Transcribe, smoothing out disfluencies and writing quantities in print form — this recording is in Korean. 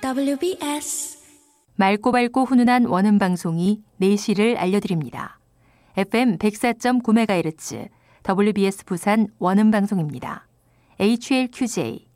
WBS 맑고 밝고 훈훈한 원음 방송이 4시를 알려드립니다. FM 104.9MHz WBS 부산 원음 방송입니다. HLQJ